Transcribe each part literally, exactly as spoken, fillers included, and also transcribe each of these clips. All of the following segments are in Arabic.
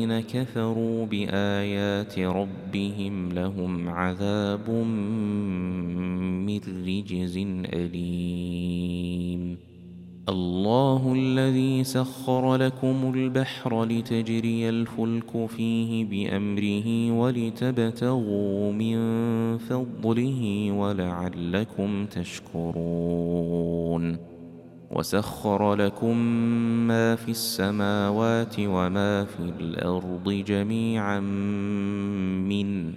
الذين كفروا بآيات ربهم لهم عذاب من رجز أليم. الله الذي سخر لكم البحر لتجري الفلك فيه بأمره ولتبتغوا من فضله ولعلكم تشكرون. وسخر لكم ما في السماوات وما في الأرض جميعا منه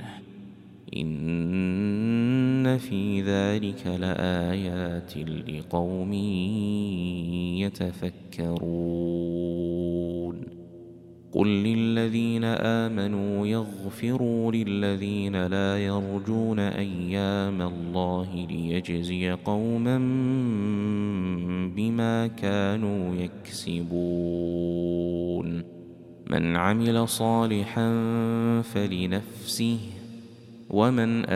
إن في ذلك لآيات لقوم يتفكرون. قل للذين آمنوا يغفروا للذين لا يرجون أيام الله ليجزي قوما بما كانوا يكسبون. من عمل صالحا فلنفسه ومن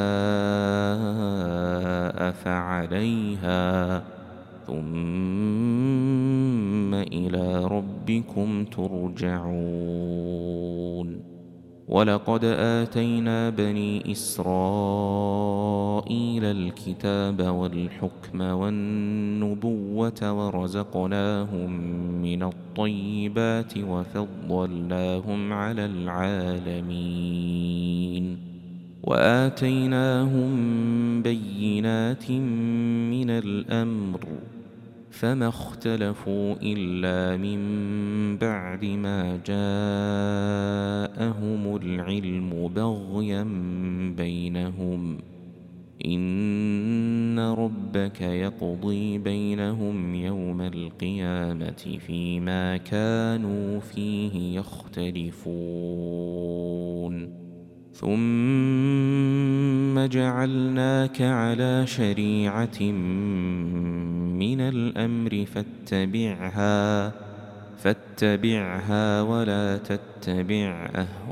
أساء فعليها ثم إلى ربكم ترجعون. ولقد آتينا بني إسرائيل الكتاب والحكم والنبوة ورزقناهم من الطيبات وفضلناهم على العالمين وآتيناهم بينات من الأمر فما اختلفوا إلا من بعد ما جاءهم العلم بغيا بينهم إن ربك يقضي بينهم يوم القيامة فيما كانوا فيه يختلفون. ثم جعلناك على شريعة من الأمر فاتبعها فاتبعها ولا تتبع أهواءهم